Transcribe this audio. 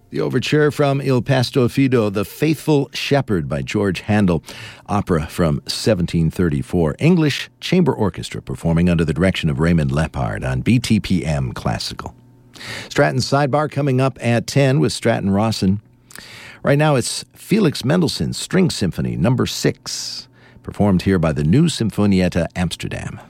The overture from Il Pasto Fido, The Faithful Shepherd by George Handel, opera from 1734. English Chamber Orchestra performing under the direction of Raymond Lepard on BTPM Classical. Stratton's Sidebar coming up at 10 with Stratton Rawson. Right now it's Felix Mendelssohn's String Symphony No. 6, performed here by the New Sinfonietta Amsterdam.